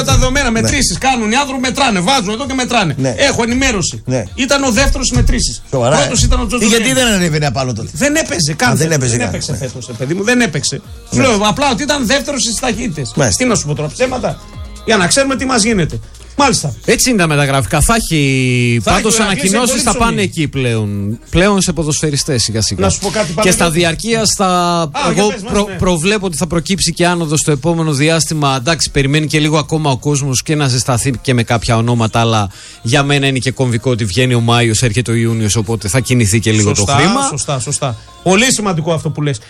τα δεδομένα, μετρήσεις κάνουν. Οι άνθρωποι μετράνε, βάζουν εδώ και μετράνε. Έχω ενημέρωση. Ήταν ο δεύτερος στις μετρήσεις. Πρώτος ήταν ο Τζοτζογέννη. Γιατί δεν ανέβαινε απάνω τότε? Δεν έπαιζε καν. Δεν έπαιξε φέτος, παιδί μου, δεν έπαιξε. Σου λέω απλά ότι ήταν δεύτερος στις ταχύτητες. Τι να σου πω τώρα, ψέματα, για να ξέρουμε τι μας γίνεται. Μάλιστα. Έτσι είναι τα μεταγραφικά. Θα έχει πάντως ανακοινώσεις, θα πάνε εκεί πλέον. Πλέον σε ποδοσφαιριστές σιγά-σιγά. Να σου πω κάτι και στα διαρκείας εγώ προβλέπω ότι θα προκύψει και άνοδος στο επόμενο διάστημα. Εντάξει, περιμένει και λίγο ακόμα ο κόσμος και να ζεσταθεί και με κάποια ονόματα. Αλλά για μένα είναι και κομβικό ότι βγαίνει ο Μάιος, έρχεται ο Ιούνιος. Οπότε θα κινηθεί και λίγο το χρήμα. Σωστά. Πολύ σημαντικό αυτό που λες.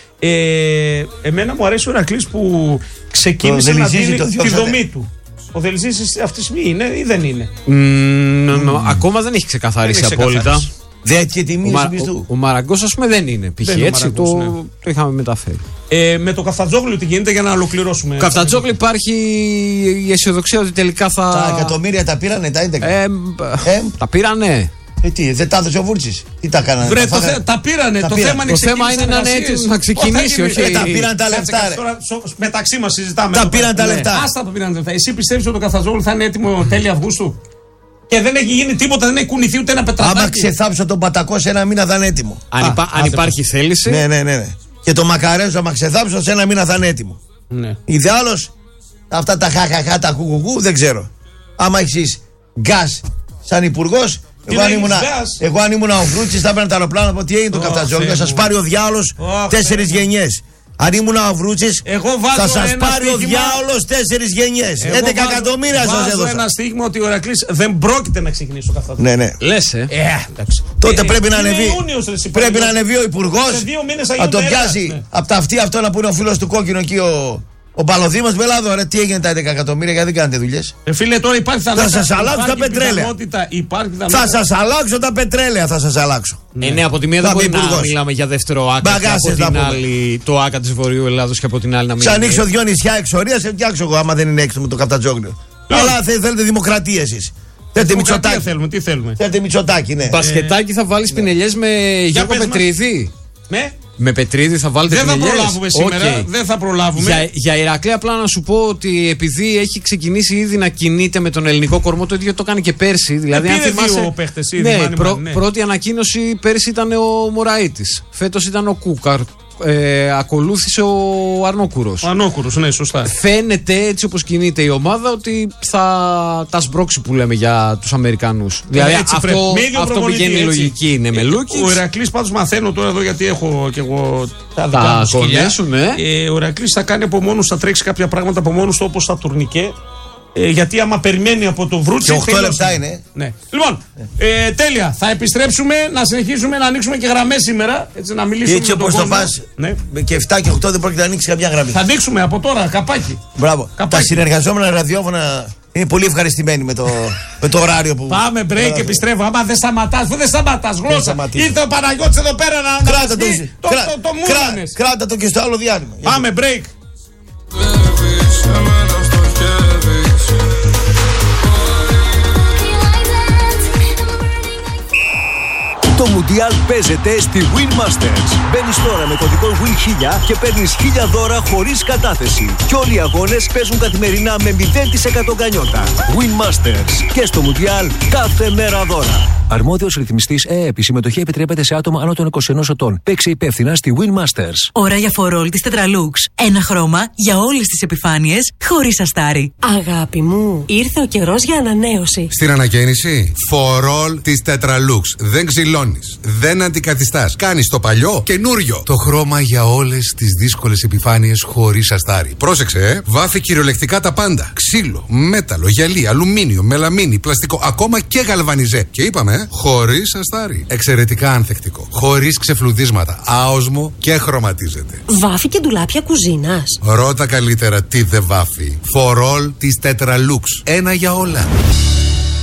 Εμένα μου αρέσει ο Ηρακλής που ξεκίνησε να δίνει τη δομή του. Ο Δελζής αυτή τη στιγμή είναι ή δεν είναι? Ακόμα δεν έχει ξεκαθαρίσει απόλυτα. Δεν έχει και τιμή του. Ο Μαραγκός, ας πούμε, δεν είναι. Π.χ. έτσι το είχαμε μεταφέρει. Με το Καφτατζόγλου τι γίνεται για να ολοκληρώσουμε? Καφτατζόγλου υπάρχει η αισιοδοξία ότι τελικά θα. Τα εκατομμύρια τα πήρανε τα 11. Τα πήρανε. Τι, δεν τα έδωσε ο Βούρτσης? Τι τα κάνανε? Βρε, τα πήρανε. Το θέμα είναι να είναι έτοιμο να ξεκινήσει. Όχι. Τα πήραν τα λεφτά. Μεταξύ μας συζητάμε. Τα πήραν τα λεφτά. Άστα, τα πήραν τα λεφτά. Εσύ πιστεύεις ότι το Καφτατζόγλου θα είναι έτοιμο τέλη Αυγούστου? Και δεν έχει γίνει τίποτα, δεν έχει κουνηθεί ούτε ένα πετραδάκι. Άμα ξεθάψω τον Πατακό σε ένα μήνα θα είναι έτοιμο. Αν υπάρχει θέληση. Ναι. Και το Μακαρέζο, άμα ξεθάψω σε ένα μήνα θα είναι έτοιμο. Ιδεάλλως, αυτά τα χαχαχά, τα κουκουκού δεν ξέρω. Άμα έχεις γκάς σαν υπουργός. Εγώ αν ήμουν ο Βρούτσης θα έπαιρνα τα αεροπλάνα να πω τι έγινε το Καφτατζόγλου. Θα σας πάρει ο διάολος 4 γενιές. Αν ήμουν ο Βρούτσης θα σας πάρει ο διάολος 4 γενιές. 11 εκατομμύρια σας έδωσα. Βάζω ένα στίγμα ότι ο Ηρακλής δεν πρόκειται να ξεκινήσει το Καφτατζόγλου. Ναι. Λες, τότε πρέπει να ανεβεί ο υπουργός, να το πιάσει από τα αυτιά αυτό να πούνε ο φίλος του κόκκινο εκεί ο Παλωδήμος Μπελάδο. Ρε, τι έγινε τα 11 εκατομμύρια, γιατί δεν κάνετε δουλειές? Φίλε, τώρα υπάρχει θα σας αλλάξω τα πετρέλαια. Θα σας αλλάξω τα πετρέλαια, θα σας αλλάξω. Ναι, από τη μία δεν μπορεί να μιλάμε για δεύτερο άκα. Και από την άλλη το άκα της Βορείου Ελλάδος και από την άλλη να μιλάμε. Ξανοίξω 2 νησιά εξορία, σε φτιάξω εγώ άμα δεν είναι έξω με το Καφτατζόγλιο. Αλλά θέλετε δημοκρατία εσείς. Θέλετε Μητσοτάκη. Τι θέλουμε? Θέλετε Μητσοτάκη, ναι. Μπασκετάκι θα βάλεις πινελιές με Γιώργο Πετρίδη? Με Πετρίδη θα βάλετε πινελιές? Δεν θα προλάβουμε σήμερα. Δεν θα προλάβουμε. Για Ηρακλή, απλά να σου πω ότι επειδή έχει ξεκινήσει ήδη να κινείται με τον ελληνικό κορμό, το ίδιο το έκανε και πέρσι. Δηλαδή, αν θυμάσαι. Δύο παίχτες ήδη. Πρώτη ανακοίνωση πέρσι ήταν ο Μωραΐτης. Φέτος ήταν ο Κούκαρ. Ακολούθησε ο Αρνόκουρος. Ο Αρνόκουρος, ναι, σωστά. Φαίνεται έτσι όπως κινείται η ομάδα ότι θα τα σμπρώξει που λέμε για τους Αμερικανούς. Δηλαδή αυτό πηγαίνει η λογική. Είναι με Λούκιτς. Ο Ηρακλής πάντως μαθαίνω τώρα εδώ γιατί έχω και εγώ τα σκυλιά σου, ναι. Ο Ηρακλής θα κάνει από μόνος, θα τρέξει κάποια πράγματα από μόνος του όπως στα τουρνικέ. Γιατί άμα περιμένει από το Βρούτσι. Και 8 λεπτά είναι. Ναι. Λοιπόν, τέλεια. Θα επιστρέψουμε να συνεχίσουμε να ανοίξουμε και γραμμές σήμερα. Έτσι να μιλήσουμε. Έτσι όπως το πας. Και 7 και 8 δεν πρόκειται να ανοίξει καμιά γραμμή. Θα ανοίξουμε από τώρα, καπάκι. Μπράβο. Τα συνεργαζόμενα ραδιόφωνα είναι πολύ ευχαριστημένοι με το ωράριο που. Πάμε break, επιστρέφω. Άμα δεν σταματάς, δεν σταματάς γλώσσα. Ήρθε ο Παναγιώτης εδώ πέρα να το μούρανες. Κράτα το και στο άλλο διάλειμμα. Πάμε break. Το Μουντιάλ παίζεται στη Win Masters. Μπαίνεις τώρα με κωδικό WIN1000 και παίρνεις 1000 δώρα χωρίς κατάθεση. Και όλοι οι αγώνες παίζουν καθημερινά με 0% γκανιότα. Win Masters. Και στο Μουντιάλ κάθε μέρα δώρα. Αρμόδιος ρυθμιστής ΕΕΠ. Η συμμετοχή επιτρέπεται σε άτομα άνω των 21 ετών. Παίξε υπεύθυνα στη Win Masters. Ώρα για φορόλ της Tetralux. Ένα χρώμα για όλες τις επιφάνειες χωρίς αστάρι. Αγάπη μου, ήρθε ο καιρός για ανανέωση. Στην ανακαίνιση, φορόλ της Tetralux. Δεν ξυλώνεις, δεν αντικαθιστάς. Κάνεις το παλιό καινούριο. Το χρώμα για όλες τις δύσκολες επιφάνειες χωρίς αστάρι. Πρόσεξε, βάφει κυριολεκτικά τα πάντα. Ξύλο, μέταλλο, γυαλί, αλουμίνιο, μελαμίνι, πλαστικό, ακόμα και γαλβανιζέ. Και είπαμε, χωρίς αστάρι. Εξαιρετικά ανθεκτικό. Χωρίς ξεφλουδίσματα. Άοσμο και χρωματίζεται. Βάφει και ντουλάπια κουζίνας. Ρώτα καλύτερα τι δεν βάφει. Φορόλ της Tetralux. Ένα για όλα.